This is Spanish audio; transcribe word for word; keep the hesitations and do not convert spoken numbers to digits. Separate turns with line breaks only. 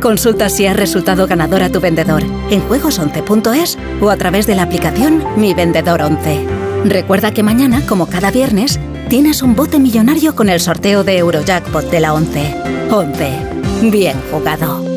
Consulta si has resultado ganador a tu vendedor en juegos once punto es o a través de la aplicación Mi Vendedor once. Recuerda que mañana, como cada viernes, tienes un bote millonario con el sorteo de Eurojackpot de la once. once. Bien jugado.